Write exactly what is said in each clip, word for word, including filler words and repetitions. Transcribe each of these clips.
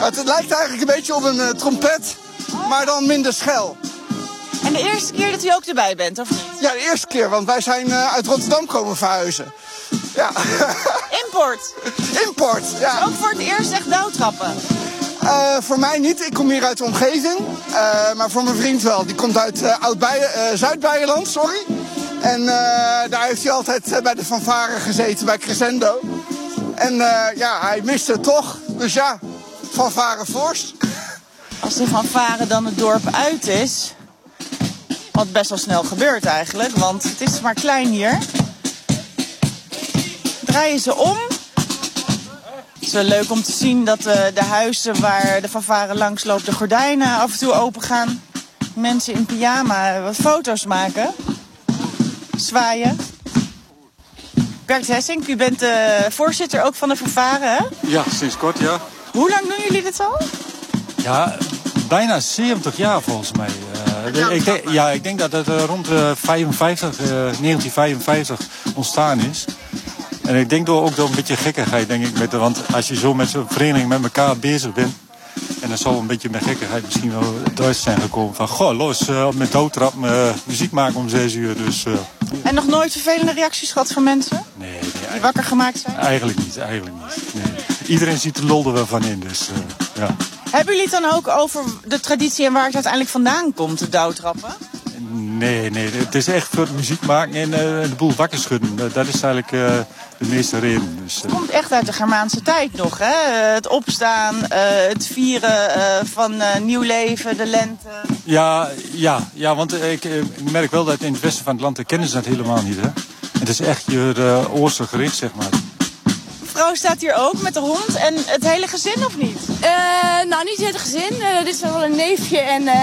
Het lijkt eigenlijk een beetje op een uh, trompet, maar dan minder schel. En de eerste keer dat u ook erbij bent, of niet? Ja, de eerste keer, want wij zijn uh, uit Rotterdam komen verhuizen. Ja. Import? Import, ja. Dus ook voor het eerst echt douwtrappen? Uh, voor mij niet, ik kom hier uit de omgeving. Uh, maar voor mijn vriend wel, die komt uit uh, Oud-Beie- uh, Zuid-Beierland, sorry. En uh, daar heeft hij altijd uh, bij de fanfare gezeten, bij Crescendo. En uh, ja, hij miste het toch, dus ja, fanfare voorst. Als de fanfare dan het dorp uit is, wat best wel snel gebeurt eigenlijk, want het is maar klein hier. Draaien ze om. Het is wel leuk om te zien dat uh, de huizen waar de fanfare langs loopt, de gordijnen af en toe open gaan. Mensen in pyjama wat foto's maken. Zwaaien. Bert Hessink, u bent de voorzitter ook van de fanfare, hè? Ja, sinds kort, ja. Hoe lang doen jullie dit al? Ja, bijna zeventig jaar volgens mij. Uh, ik denk, ja, ik denk dat het uh, rond uh, vijfenvijftig, uh, negentien vijfenvijftig ontstaan is. En ik denk door ook door een beetje gekkigheid, denk ik. Met de, want als je zo met zo'n vereniging met elkaar bezig bent, en dan zal een beetje met gekkigheid misschien wel thuis zijn gekomen van, goh, los, uh, met doodtrap, uh, muziek maken om zes uur. Dus, uh, en nog nooit vervelende reacties gehad van mensen? Nee, nee. Die wakker gemaakt zijn? Eigenlijk niet, eigenlijk niet. Nee. Iedereen ziet de lol er wel van in, dus uh, ja. Hebben jullie het dan ook over de traditie en waar het uiteindelijk vandaan komt, de douwtrappen? Nee, nee, het is echt voor het muziek maken en uh, de boel wakker schudden. Dat is eigenlijk uh, de meeste reden. Dus, uh. Het komt echt uit de Germaanse tijd nog, hè? Het opstaan, uh, het vieren uh, van uh, nieuw leven, de lente. Ja, ja, ja, want ik, ik merk wel dat in het westen van het land kennen ze dat helemaal niet, hè? Het is echt je uh, oorste gericht, zeg maar. Mevrouw staat hier ook met de hond en het hele gezin, of niet? Uh, nou, niet het hele gezin. Uh, dit is wel een neefje en... Uh...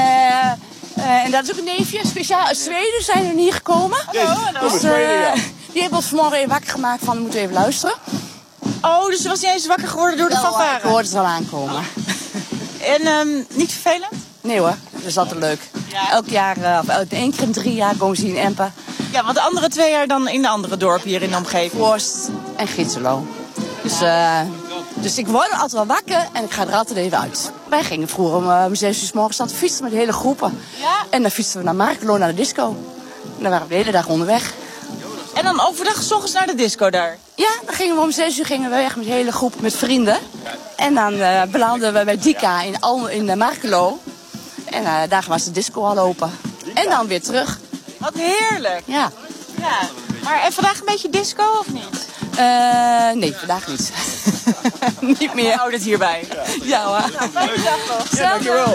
Uh, en dat is ook een neefje, speciaal uit Zweden zijn er hier gekomen. Oh, dus, uh, die hebben ons vanmorgen even wakker gemaakt van, we moeten even luisteren. Oh, dus ze was niet eens wakker geworden door de fanfare? Ik hoorde het al aankomen. Oh. En um, niet vervelend? Nee hoor, dat is altijd leuk. Ja. Elk jaar, uh, of één keer in drie jaar komen ze hier in Empen. Ja, want de andere twee jaar dan in de andere dorpen hier in de omgeving? Forst en Gietselo. Dus... Uh, Dus ik word altijd wel wakker en ik ga er altijd even uit. Wij gingen vroeger om, uh, om zes uur 's morgens te fietsen met de hele groepen. Ja? En dan fietsten we naar Markelo, naar de disco. En dan waren we de hele dag onderweg. En dan overdag 's ochtends naar de disco daar? Ja, dan gingen we om zes uur gingen we weg met de hele groep met vrienden. En dan uh, belanden we bij Dika in, Al in uh, Markelo. En uh, daar was de disco al open. En dan weer terug. Wat heerlijk. Ja. Ja. Maar en vandaag een beetje disco of niet? Uh, nee, vandaag niet. Niet meer. We houden het hierbij. Ja, ja hoor. Nou, fijne dag nog. Ja, dankjewel.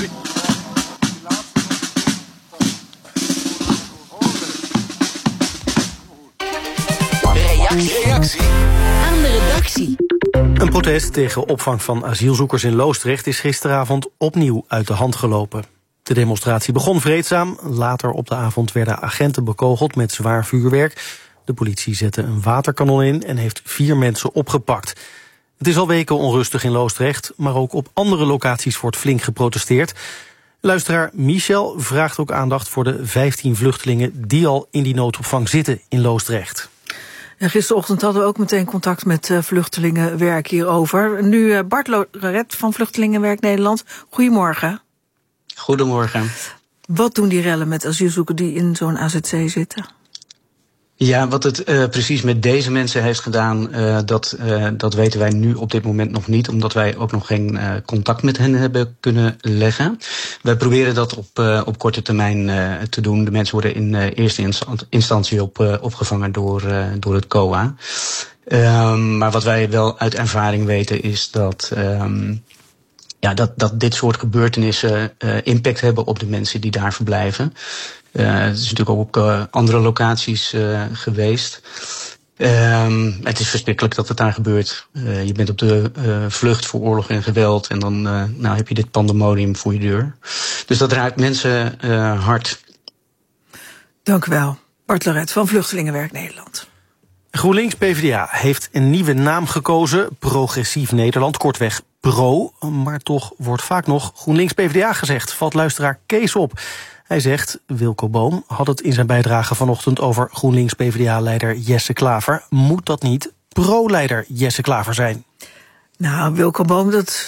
Reactie. Reactie aan de redactie. Een protest tegen opvang van asielzoekers in Loosdrecht is gisteravond opnieuw uit de hand gelopen. De demonstratie begon vreedzaam. Later op de avond werden agenten bekogeld met zwaar vuurwerk. De politie zette een waterkanon in en heeft vier mensen opgepakt. Het is al weken onrustig in Loosdrecht, maar ook op andere locaties wordt flink geprotesteerd. Luisteraar Michel vraagt ook aandacht voor de vijftien vluchtelingen die al in die noodopvang zitten in Loosdrecht. Ja, gisterochtend hadden we ook meteen contact met uh, Vluchtelingenwerk hierover. Nu uh, Bart Loret van Vluchtelingenwerk Nederland. Goedemorgen. Goedemorgen. Wat doen die rellen met asielzoekers die in zo'n A Z C zitten? Ja, wat het uh, precies met deze mensen heeft gedaan, uh, dat, uh, dat weten wij nu op dit moment nog niet, omdat wij ook nog geen uh, contact met hen hebben kunnen leggen. Wij proberen dat op, uh, op korte termijn uh, te doen. De mensen worden in uh, eerste instantie op, uh, opgevangen door, uh, door het C O A. Um, maar wat wij wel uit ervaring weten is dat... Um, Ja, dat, dat dit soort gebeurtenissen uh, impact hebben op de mensen die daar verblijven. Uh, het is natuurlijk ook op uh, andere locaties uh, geweest. Um, het is verschrikkelijk dat het daar gebeurt. Uh, je bent op de uh, vlucht voor oorlog en geweld en dan uh, nou heb je dit pandemonium voor je deur. Dus dat raakt mensen uh, hard. Dank u wel. Bart Loret van Vluchtelingenwerk Nederland. GroenLinks P v d A heeft een nieuwe naam gekozen, Progressief Nederland, kortweg Pro. Maar toch wordt vaak nog GroenLinks P v d A gezegd, valt luisteraar Kees op. Hij zegt, Wilco Boom had het in zijn bijdrage vanochtend over GroenLinks P v d A-leider Jesse Klaver. Moet dat niet Pro-leider Jesse Klaver zijn? Nou, Wilco Boom, dat